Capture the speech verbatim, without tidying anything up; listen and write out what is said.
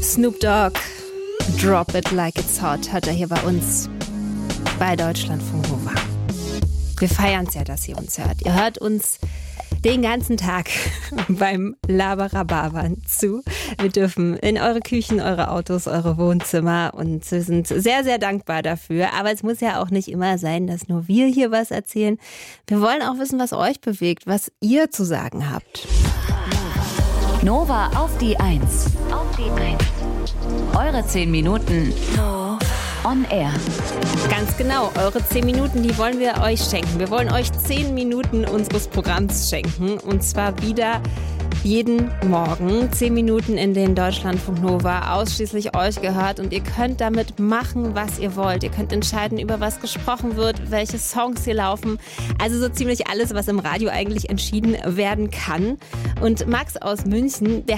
Snoop Dogg, Drop It Like It's Hot, hat er hier bei uns bei Deutschlandfunk Nova. Wir feiern es ja, dass ihr uns hört. Ihr hört uns den ganzen Tag beim Laberababern zu. Wir dürfen in eure Küchen, eure Autos, eure Wohnzimmer und wir sind sehr, sehr dankbar dafür. Aber es muss ja auch nicht immer sein, dass nur wir hier was erzählen. Wir wollen auch wissen, was euch bewegt, was ihr zu sagen habt. Nova auf die Eins. Auf die Eins. Eure zehn Minuten on air. Ganz genau, eure zehn Minuten, die wollen wir euch schenken. Wir wollen euch zehn Minuten unseres Programms schenken. Und zwar wieder jeden Morgen. zehn Minuten, in denen Deutschlandfunk Nova ausschließlich euch gehört. Und ihr könnt damit machen, was ihr wollt. Ihr könnt entscheiden, über was gesprochen wird, welche Songs hier laufen. Also so ziemlich alles, was im Radio eigentlich entschieden werden kann. Und Max aus München, der